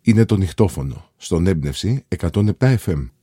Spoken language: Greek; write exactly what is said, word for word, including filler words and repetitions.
είναι το νυχτόφωνο στον Έμπνευση εκατόν επτά εφ εμ.